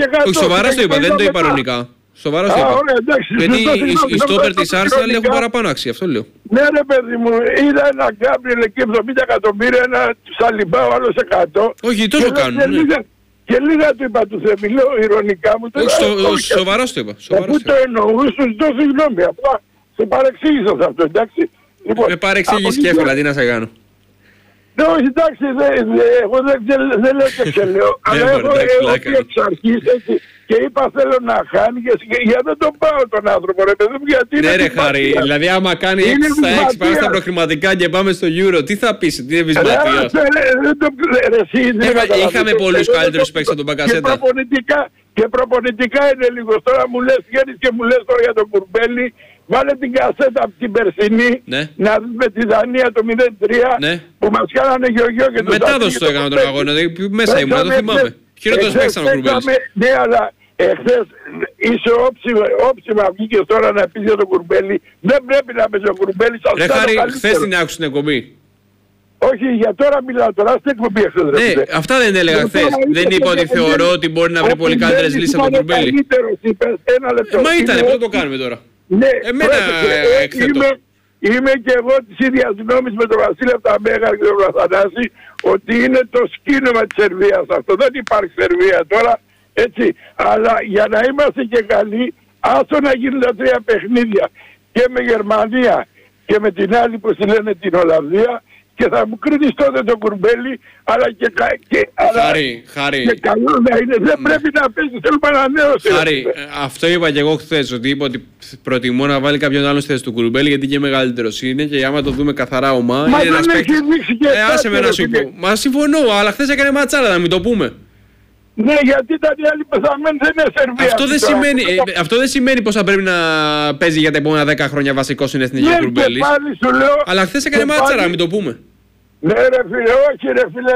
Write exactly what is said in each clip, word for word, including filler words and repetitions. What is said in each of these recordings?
εκατό. Όχι, σοβαρά στο είπα, δεν το είπα αρνητικά. Σοβαρά στο είπα. Γιατί οι στόπερ της Arsenal έχουν παραπάνω αξία, αυτό λέω. Ναι ρε παιδί μου, είδα ένα Γκάμπριελ εκεί εβδομήντα εκατομμύρια, ένα Σαλιμπά, ο άλλος εκατό. Όχι, τόσο κάνουν. Και λίγα του είπα του Θέμη, λέω ηρωνικά μου. Όχι, σοβαρά στο είπα. Αφού το εννοούσα, σου ζητώ συγγνώμη. Απλά σε παρεξήγησα σε αυτό, εντάξει. Με παρεξήγησες και εύκολα, τι να σε κάνω. Ναι, όχι, εντάξει, εγώ δεν λέω και ξελέω, αλλά έχω πει εξ αρχής έτσι και είπα θέλω να χάνει γιατί δεν τον πάω τον άνθρωπο ρε παιδί μου, γιατί είναι... Ναι ρε Χάρη, δηλαδή άμα κάνει έξι στα έξι πάμε στα προχρηματικά και πάμε στο Euro, τι θα πεις, τι είναι βυσματίας. Είχαμε πολλούς καλύτερους παίκτες από τον Μπακασέτα. Και προπονητικά είναι λίγο, τώρα μου λες βγαίνεις και μου λες τώρα για τον Κουρμπέλη. Βάλε την κασέτα από την περσινή, ναι. Να δεις με τη Δανία το μηδέν τρία, ναι. Που μας κάνανε γιο-γιο και το μετάδοση το έκανα τον αγώνα, μέσα ήμουν, το θυμάμαι. Χειρότερος παίξαν ο Κουρμπέλης. Ναι, αλλά εχθές είσαι όψιμα βγήκες τώρα να πεις για τον Κουρμπέλη. Δεν πρέπει να πεις ο Κουρμπέλης. Ρε Χάρη, χθες την άκουσες την εκπομπή. Όχι, για τώρα μιλάω τώρα, στην εκπομπή εχθές. Ναι, αυτά δεν έλεγα χθες. Δεν είπα ότι θεωρώ ότι μπορεί να βρει πολύ καλύτερες λύσεις από τον Κουρμπέλη. Μα ήτανε, πώς το κάνουμε τώρα. Ναι, εμένα είμαι, είμαι και εγώ της ίδιας γνώμης με τον Βασίλη από τα Μέγα και τον Αθανάση ότι είναι το σκήνωμα της Σερβίας αυτό. Δεν υπάρχει Σερβία τώρα, έτσι. Αλλά για να είμαστε και καλοί, άσο να γίνουν τα τρία παιχνίδια και με Γερμανία και με την άλλη που τη λένε την Ολλανδία και θα μου κρίνεις τότε τον Κουρμπέλη, αλλά και, και, Χάρη, Χάρη. και καλό να είναι. Δεν ναι. πρέπει να παίζει, θέλουμε ένα νέο θέση. Χάρη, αυτό είπα και εγώ χθες, ότι είπα ότι προτιμώ να βάλει κάποιον άλλο στη θέση του Κουρμπέλη, γιατί και μεγαλύτερος είναι και άμα το δούμε καθαρά ομά, μα είναι ένας παίκτης. Ε, άσε με να σου πω. Μα συμφωνώ, αλλά χθες έκανε ματσάρα, να μην το πούμε. Ναι, γιατί ήταν οι άλλοι πεθαμένοι, δεν είναι Σερβία. Αυτό δεν, σημαίνει, ε, αυτό δεν σημαίνει πως θα πρέπει να παίζει για τα επόμενα δέκα χρόνια βασικός στην εθνική ναι, Κουρμπέλης. Αλλά χθες έκανε ματσάρα, να μην το πούμε. Ναι ρε φίλε, όχι ρε φίλε,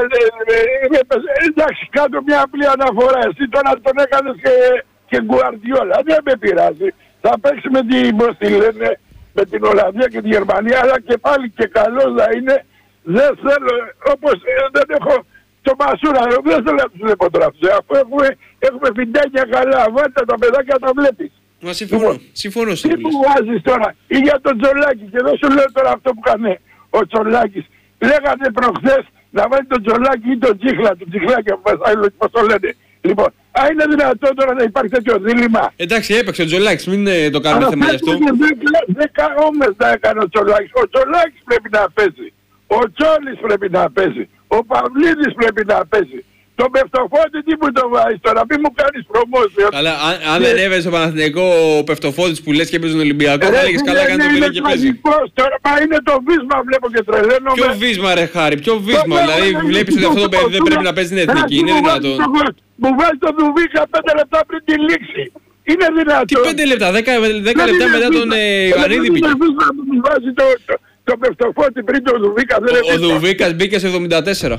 εντάξει κάτω μια απλή αναφορά, εσύ τώρα τον έκανες και, και Γκουαρδιόλα, δεν με πειράζει, θα παίξει με την, πώς τη λένε, με την Ολλανδία και τη Γερμανία, αλλά και πάλι και καλός θα είναι, δεν θέλω, όπως δεν έχω το Μασούρα, δεν θέλω να τους βλέπω τώρα, αφού έχουμε, έχουμε φιντάκια καλά, βάλτε τα παιδάκια τα βλέπεις. Μα συμφωνώ, λοιπόν, συμφωνώ τι που βάζεις τώρα, ή για τον Τζολάκη, και δεν σου λέω τώρα αυτό που κάνει ο Τζολάκης. Λέγανε προχθές να βάλει τον Τζολάκη ή τον Τσίχλα, τον Τσιχλάκη, πώς το λένε. Λοιπόν, α, είναι δυνατόν τώρα να υπάρχει τέτοιο δίλημμα. Εντάξει, έπαιξε ο Τζολάκης, μην ε, το κάνουμε θέμα γι' αυτό. Δέκα όμες να έκανε ο Τζολάκης. Ο Τζολάκης πρέπει να παίζει. Ο Τσόλης πρέπει να παίζει. Ο Παυλίδης πρέπει να παίζει. Τον Πευτοφώτη τι μου το βάζεις τώρα, μην μου κάνεις προμόσιο. Αλλά αν, αν δεν έβαιζε στο Παναθηναϊκό ο Πευτοφώτης που λες και έπαιζε τον Ολυμπιακό, θα έλεγες καλά κάνει το παιδί και παίζει. Τώρα, μα είναι το βίσμα βλέπω και τρελαίνομαι. Ποιο βίσμα ρε Χάρη, ποιο βίσμα, δηλαδή βλέπεις ότι αυτό το παιδί δεν πρέπει να παίζει την εθνική, είναι δυνατόν. Μου βάζει το Δουβίκα πέντε λεπτά πριν τη λήξη. Είναι δυνατόν. Τι πέντε λεπτά, δέκα λεπτά μετά τον Ιωαννίδη μπήκε. Μου βάζει το Πευτοφώτη πριν τον Δουβίκα. Ο Δουβίκας μπήκε σε εβδομήντα τέσσερα.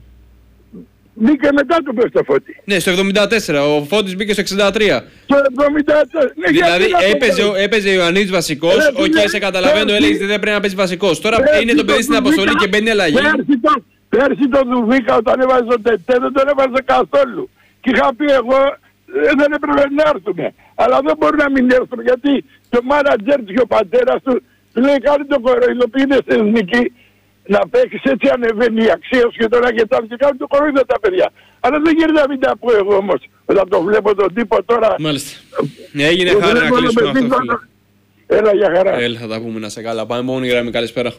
Μπήκε μετά τον Πευτοφώτη. Ναι, στο εβδομήντα τέσσερα. Ο Φώτης μπήκε στο εξήντα τρία. Στο εβδομήντα τέσσερα. Ναι, δηλαδή έπαιζε, έπαιζε ο Ιωαννίδης βασικός. Οκ, okay, σε καταλαβαίνω, έλεγες ότι δεν πρέπει να παίζει βασικός. Τώρα πέρσι είναι το παιδί στην αποστολή και μπαίνει αλλαγή. Πέρσι τον Δουβίκα όταν έβαζε τον Τετέ δεν τον έβαζε καθόλου. Και είχα πει εγώ δεν έπρεπε να έρθουν. Αλλά δεν μπορούν να μην έρθουν γιατί το μάνατζερ του και ο πατέρας του λέει κάνει τον κοροϊδό που είναι στην εθνική. Να παίξεις έτσι ανεβαίνει η αξία σου και τώρα και τα και κάνουν το κοροϊδό τα παιδιά. Αλλά δεν γίνεται να μην τα πω εγώ όμως. Όταν το βλέπω τον τύπο τώρα... Μάλιστα. Έγινε χάρη να κλείσουμε αυτό φίλε. Έλα για χαρά. Έλα θα τα πούμε να σε καλά. Πάμε μόνη γραμμή, καλησπέρα.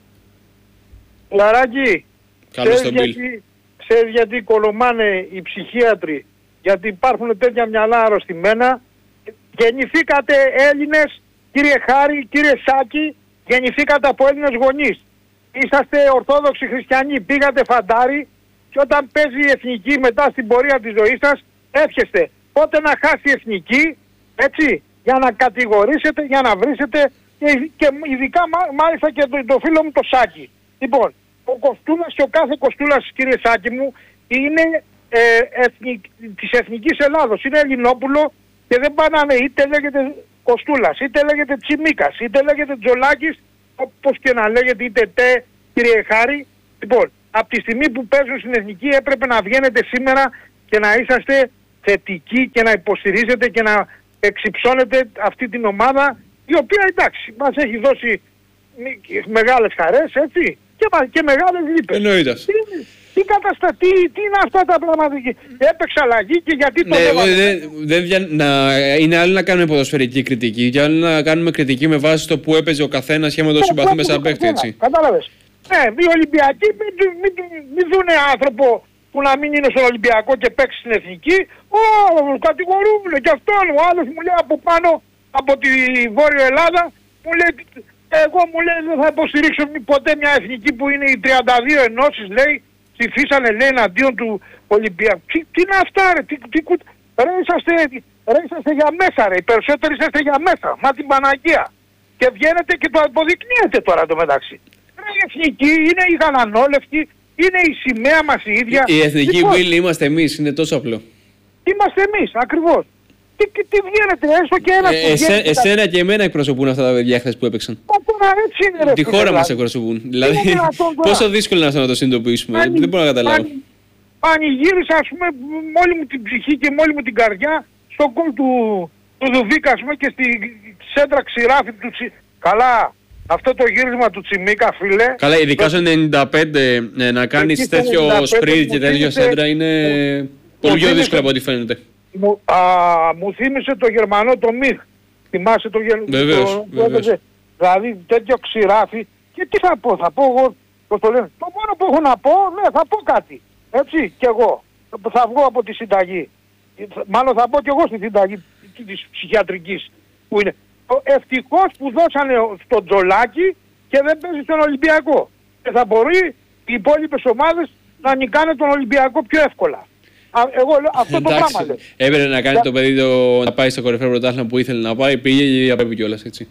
Λαράκη, καλώς τον Μπιλ. Ξέρεις γιατί κολομάνε οι ψυχίατροι, γιατί υπάρχουν τέτοια μυαλά αρρωστημένα. Γεννηθήκατε Έλληνες, κύριε Χάρη, κύριε Σάκη, γεννηθήκατε από Έλληνες γονείς. Είσαστε Ορθόδοξοι Χριστιανοί, πήγατε φαντάρι και όταν παίζει η εθνική μετά στην πορεία της ζωής σας, εύχεστε πότε να χάσει η εθνική, έτσι, για να κατηγορήσετε, για να βρίσετε και, και ειδικά μάλιστα και το, το φίλο μου το Σάκη. Λοιπόν, ο Κοστούλας και ο κάθε Κοστούλας, κύριε Σάκη μου, είναι ε, εθνικ, της Εθνικής Ελλάδος, είναι Ελληνόπουλο και δεν πάνε να είναι είτε λέγεται Κοστούλας, είτε λέγεται Τσιμίκας, είτε λέγεται Τζολάκης, όπως και να λέγεται είτε τε, κύριε Χάρη. Λοιπόν, από τη στιγμή που παίζουν στην εθνική έπρεπε να βγαίνετε σήμερα και να είσαστε θετική και να υποστηρίζετε και να εξυψώνετε αυτή την ομάδα, η οποία εντάξει μας έχει δώσει μεγάλες χαρές, έτσι, και, και μεγάλες λύπες. Εννοείται. Τι, τι καταστατεί, τι είναι αυτά τα πράγματα, έπαιξε αλλαγή και γιατί το ναι, δεν, δεν, να, είναι άλλο να κάνουμε ποδοσφαιρική κριτική και άλλο να κάνουμε κριτική με βάση το που έπαιζε ο καθένας και με το συμπαθούμε σαν παίκτη, έτσι. Κατάλαβες. Ναι, οι Ολυμπιακοί μην, μην, μην, μην δούνε άνθρωπο που να μην είναι στον Ολυμπιακό και παίξει στην Εθνική. Ω, κατηγορούν και αυτόν. Ο άλλος μου λέει από πάνω, από τη Βόρειο Ελλάδα, μου λέει, εγώ μου λέει δεν θα υποστηρίξω ποτέ μια Εθνική που είναι οι τριάντα δύο ενώσεις, λέει, ψηφίσανε, λέει, εναντίον του Ολυμπιακού. Τι, τι είναι αυτά, ρε, τι, τι, ρε, είσαστε, ρε, είσαστε για μέσα, ρε, οι περισσότεροι είσαστε για μέσα, μα την Παναγία. Και βγαίνετε και το αποδεικνύετε τώρα το μεταξύ. Ρε, η Εθνική είναι η γαλανόλευκη, είναι η σημαία μας η ίδια. Η Εθνική λοιπόν, Will είμαστε εμείς, είναι τόσο απλό. Είμαστε εμείς, ακριβώς. Τι, τι, τι βγαίνετε, έστω και ένας ε, εσέ, Εσένα και εμένα εκπροσωπούν αυτά τα παιδιά χθες που έπαιξαν. Τώρα έτσι είναι, ρε, τη χώρα δηλαδή. Μας εκπροσωπούν. Δηλαδή, πόσο δύσκολο είναι αυτό να το συνειδητοποιήσουμε, Πάνη, δεν μπορώ να καταλάβω. Πάνη, πανηγύρισα, ας πούμε, με όλη μου την ψυχή και με όλη μου την καρδιά στον κόλ του, του Δουβίκα, ας πούμε, και στη σέντρα ξηράφη του Τσι... Καλά, αυτό το γύρισμα του Τσιμίκα, φίλε. Καλά, ειδικά στο ενενήντα πέντε ε, να κάνεις τέτοιο σπριτ και τέτοιο σέντρα είναι ε, πολύ πιο δύσκολο από ό,τι φαίνεται. Μου, α, μου θύμισε το Γερμανό το Μιχ. Θυμάσαι το Γερμανό. Βεβαίως, το, βεβαίως. Δηλαδή τέτοιο ξηράφι. Και τι θα πω, θα πω εγώ, πώς το λένε. Το μόνο που έχω να πω, ναι, θα πω κάτι. Έτσι, κι εγώ. Θα βγω από τη συνταγή. Μάλλον θα πω κι εγώ στη συνταγή της ψυχιατρικής που είναι. Ευτυχώς που δώσανε στο Τζολάκι και δεν παίζει στον Ολυμπιακό. Και θα μπορεί οι υπόλοιπες ομάδες να νικάνε τον Ολυμπιακό πιο εύκολα. Α, εγώ αυτό το πράγμα λέω. Έπρεπε να κάνει το παιδί το, να πάει στο κορυφαίο πρωτάθλημα που ήθελε να πάει, πήγε και πρέπει κιόλας, έτσι.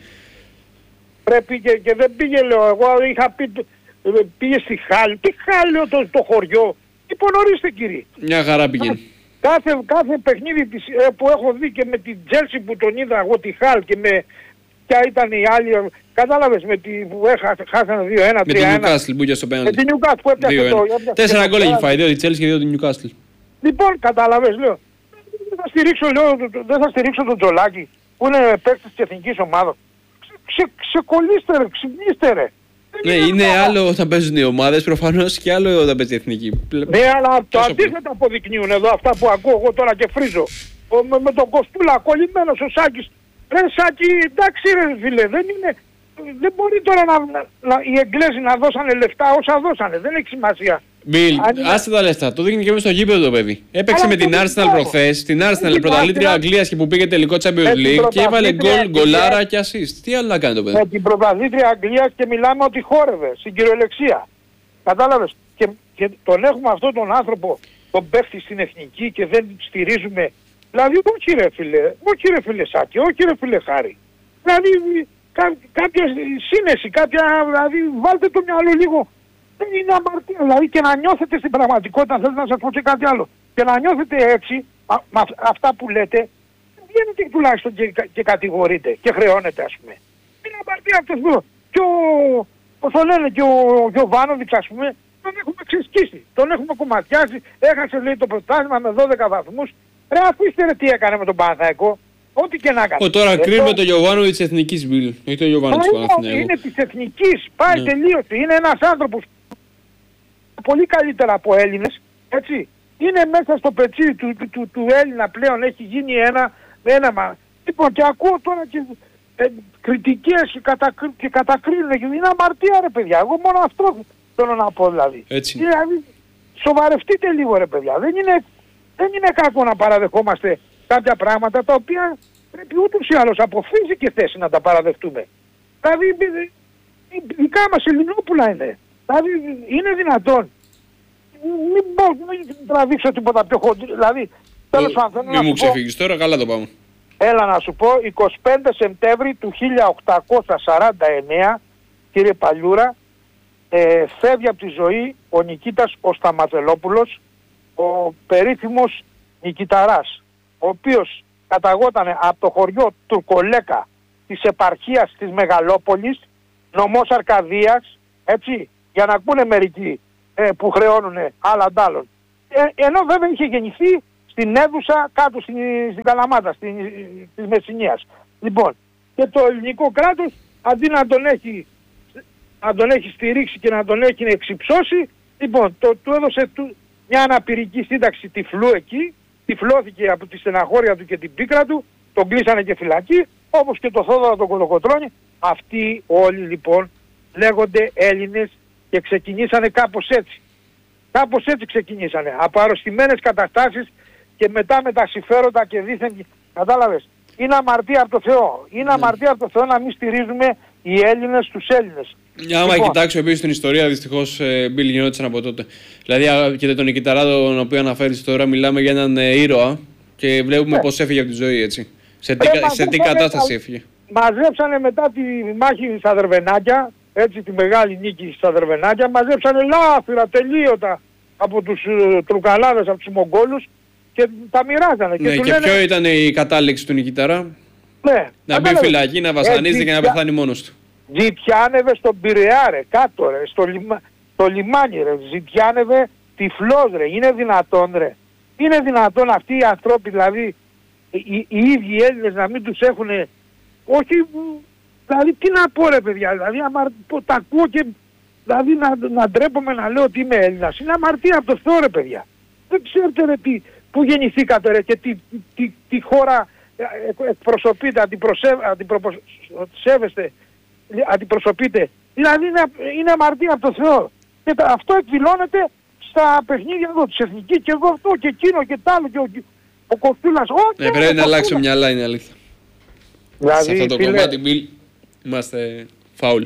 Πρέπει και, και δεν πήγε, λέω. Εγώ είχα πει, πήγε στη Χάλη. Τι Χάλη, το, το χωριό. Υπονορίστε, κύριε. Μια χαρά πηγαίνει. Κάθε, κάθε παιχνίδι της, ε, που έχω δει και με την Τζέλσι που τον είδα εγώ τη Χάλ και με ποια ήταν οι άλλοι, κατάλαβες, με τη, που έχα, χάσανε δύο ένα, τρία ένα. Με την Νιουκάστλ που είχε στο πέναλτι. Με την Νιουκάστλ που έπιασε το... Τέσσερα γκολ έχει φάει, δύο τη Τζέλσι και δύο την Νιουκάστλ. Λοιπόν, κατάλαβες, λέω, δεν θα στηρίξω, λέω, δεν θα στηρίξω τον Τζολάκη που είναι παίκτης της εθνικής ομάδας. Ξε, ξεκολλήστε ρε, ξυπνήστε ρε. Ναι, είναι, είναι άλλο όταν παίζουν οι ομάδες προφανώς και άλλο όταν παίζει η εθνική. Ναι, αλλά το αντίθετο αποδεικνύουν εδώ αυτά που ακούω εγώ τώρα και φρίζω. Ο, με, με τον Κοστούλα κολλημένος ο Σάκης. Ρε Σάκη, εντάξει ρε φίλε, δεν είναι... Δεν μπορεί τώρα να, να, οι Εγγλέζοι να δώσανε λεφτά όσα δώσανε, δεν έχει σημασία. Μπιλ, άστε τα λεφτά, το δείχνει και μέσα στο γήπεδο το παιδί. Έπαιξε με την Arsenal προχθές, την Arsenal πρωταθλήτρια Αγγλίας και που πήγε τελικό Champions League και έβαλε γκολ, γκολάρα και assist. Τι άλλο να κάνει το παιδί. Με την πρωταθλήτρια Αγγλίας και μιλάμε ότι χόρευε στην κυριολεξία. Κατάλαβες. Και, και τον έχουμε αυτόν τον άνθρωπο, τον παίχτη στην εθνική και δεν στηρίζουμε. Δηλαδή, όχι ρε φίλε, όχι ρε φίλε Σάκη, όχι ρε φίλε Χάρη. Δηλαδή, κά, κάποια σύνεση, κάποια, δηλαδή, βάλτε το μυαλό λίγο. Δεν είναι αμαρτία, δηλαδή, και να νιώθετε στην πραγματικότητα, θέλω να σας πω και κάτι άλλο. Και να νιώθετε έτσι, α, με αυτά που λέτε, βγαίνετε τουλάχιστον και, και κατηγορείτε και χρεώνετε, ας πούμε. Είναι αμαρτία αυτό που και ο, πώς το λένε, και ο Γιωβάνοβιτς, ας πούμε, τον έχουμε ξεσκίσει, τον έχουμε κομματιάσει, έχασε, λέει, το πρωτάθλημα με δώδεκα βαθμούς. Ρε, αφήστε ρε τι έκανε με τον Παναθηναϊκό. Ό,τι και να κάνει. Ο, τώρα κρίνουμε τον Γιωβάνοβιτς της Εθνικής, Μπιλ. Όχι τον Γιωβάνοβιτς του Παναθηναϊκού. Είναι της Εθνικής. Πάει, ναι. Τελείωσε. Είναι ένας άνθρωπος πολύ καλύτερα από Έλληνες. Έτσι. Είναι μέσα στο πετσί του, του, του, του Έλληνα πλέον. Έχει γίνει ένα... ένα μα... Λοιπόν, και ακούω τώρα και ε, κριτικές και, κατακρι, και κατακρίνουν. Είναι αμαρτία ρε παιδιά. Εγώ μόνο αυτό θέλω να πω δηλαδή. Έτσι. Δηλαδή, σοβαρευτείτε λίγο ρε παιδιά. Δεν είναι, δεν είναι κακό να παραδεχόμαστε κάποια πράγματα τα οποία πρέπει ούτως ή άλλως από φύση θέση να τα παραδεχτούμε. Δηλαδή η δικά μας Ελληνόπουλα είναι. Δηλαδή είναι δυνατόν. Μην πω, μην τραβήξω τίποτα πιο χοντρό. Δηλαδή, τέλος πάντων. Μην μου ξεφύγεις τώρα, καλά το πάμε. Έλα να σου πω, εικοστή πέμπτη Σεπτέμβρη του χίλια οκτακόσια σαράντα εννέα, κύριε Παλιούρα, ε, φεύγει από τη ζωή ο Νικήτας ο Σταματζελόπουλος, ο περίφημος Νικηταράς, ο οποίος καταγότανε από το χωριό Τουρκολέκα της επαρχίας της Μεγαλόπολης, νομός Αρκαδίας, έτσι, για να ακούνε μερικοί ε, που χρεώνουνε άλλα αντάλλων. Ε, ενώ βέβαια είχε γεννηθεί στην Έδουσα κάτω στην, στην Καλαμάτα, στην, της Μεσσηνίας. Λοιπόν, και το ελληνικό κράτος αντί να τον έχει, να τον έχει στηρίξει και να τον έχει εξυψώσει, λοιπόν, το, του έδωσε του, μια αναπηρική σύνταξη τυφλού εκεί, τυφλώθηκε από τη στεναχώρια του και την πίκρα του, τον κλείσανε και φυλακή, όπως και το Θόδωρο τον Κολοκοτρώνη. Αυτοί όλοι λοιπόν λέγονται Έλληνες και ξεκινήσανε κάπως έτσι. Κάπως έτσι ξεκινήσανε. Από αρρωστημένες καταστάσεις και μετά με τα συμφέροντα και δίθεν. Κατάλαβες. Είναι αμαρτία από το Θεό. Είναι αμαρτία από το Θεό να μην στηρίζουμε οι Έλληνες τους Έλληνες. Άμα λοιπόν, κοιτάξω επίσης την ιστορία, δυστυχώς Μπίλ, γινόντουσαν από τότε. Δηλαδή και τον Νικηταρά, τον οποίο αναφέρεις τώρα, μιλάμε για έναν ε, ήρωα και βλέπουμε ναι. πώς έφυγε από τη ζωή, έτσι. Σε τι, ε, σε τι κατάσταση ε, έφυγε. Μαζέψανε μετά τη μάχη στα Δερβενάκια, έτσι, τη μεγάλη νίκη στα Δερβενάκια, μαζέψανε λάφυρα τελείωτα από τους uh, Τρουκαλάδες, από τους Μογγόλους και τα μοιράζανε. Ναι, και, και λένε... ποιο ήταν η κατάληξη του Νικηταρά? Ναι, να μπει φυλακή, να βασανίζεται ε, και να πεθάνει μόνος του. Ζητιάνευε στον Πειραιά ρε, κάτω ρε, στο, λιμα... στο λιμάνι ρε, ζητιάνευε τυφλός ρε, είναι δυνατόν ρε. Είναι δυνατόν αυτοί οι άνθρωποι, δηλαδή οι, οι ίδιοι Έλληνες να μην τους έχουν, όχι, δηλαδή τι να πω ρε παιδιά, δηλαδή άμα τα ακούω και δηλαδή να, να ντρέπομαι να λέω ότι είμαι Έλληνας, είναι αμαρτία από το Θεό ρε παιδιά. Δεν ξέρετε ρε τι, που γεννηθήκατε ρε και τι, τι, τι, τι χώρα εκπροσωπείτε, αντιπροσωπεύεστε, αντιπροσωπείτε. Δηλαδή είναι, είναι αμαρτία από το Θεό. Και αυτό εκδηλώνεται στα παιχνίδια εδώ, της εθνικής και εγώ αυτό και εκείνο και τ' άλλο και ο, ο Κοστούλας. Ναι, πρέπει να αλλάξω μυαλά, είναι αλήθεια. Δηλαδή, σε αυτό το φίλε... κομμάτι, Μπιλ, είμαστε φάουλ.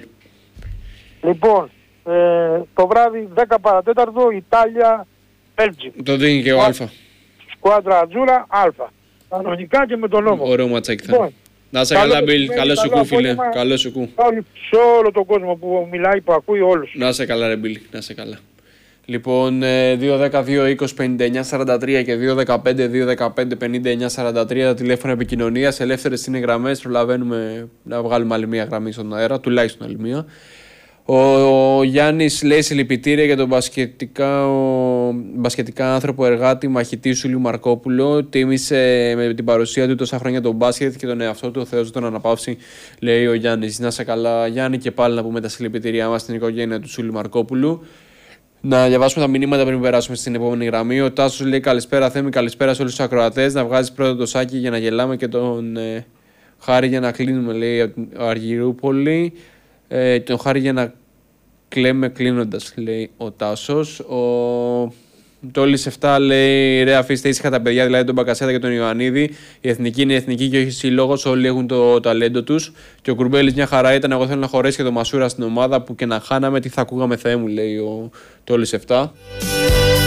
Λοιπόν, ε, το βράδυ δέκα παρατέταρτο, Ιτάλια, Μπέλτζιμ. Το δίνει και ο Αλφα. Σκουάντρα Ατζούρα, Αλφα. Κανονικά και με τον νόμο. Ωραίο ματσάκι θα είναι. Να σε καλά, Μπιλ. Καλό σου κου, φίλε. Καλό σου κου. Σε όλο τον κόσμο που μιλάει, που ακούει όλους. Να σε καλά, ρε Μπιλ. Να σε καλά. Λοιπόν, δύο δέκα δύο είκοσι πενήντα εννιά σαράντα τρία και δύο δεκαπέντε δύο δεκαπέντε πενήντα εννιά σαράντα τρία τα τηλέφωνα επικοινωνίας. Ελεύθερες είναι οι γραμμές. Προλαβαίνουμε να βγάλουμε άλλη μία γραμμή στον αέρα, τουλάχιστον άλλη μία. Ο, ο Γιάννης λέει συλληπιτήρια για τον μπασκετικά, ο, μπασκετικά άνθρωπο εργάτη μαχητή Σούλιου Μαρκόπουλο. Τίμησε με την παρουσία του τόσα χρόνια τον μπάσκετ και τον εαυτό του. Ο Θεός τον αναπαύσει, λέει ο Γιάννης. Να σε καλά, Γιάννη, και πάλι να πούμε τα συλληπιτήριά μας στην οικογένεια του Σούλιου Μαρκόπουλου. Να διαβάσουμε τα μηνύματα πριν περάσουμε στην επόμενη γραμμή. Ο Τάσος λέει καλησπέρα Θέμη, καλησπέρα σε όλους τους ακροατές. Να βγάζεις πρώτα το Σάκη για να γελάμε και τον ε, Χάρη για να κλείνουμε, λέει ο Αργυρούπολη. Ε, τον Χάρη για να κλαίμε κλείνοντας, λέει ο Τάσος. Ο Τόλης επτά λέει ρε αφήστε ήσυχα τα παιδιά, δηλαδή τον Μπακασέτα και τον Ιωαννίδη. Η εθνική είναι εθνική και όχι σύλλογος, όλοι έχουν το ταλέντο τους. Και ο Κουρμπέλης μια χαρά ήταν, εγώ θέλω να χωρέσει και το Μασούρα στην ομάδα που και να χάναμε τι θα ακούγαμε Θεέ μου, λέει ο Τόλης επτά.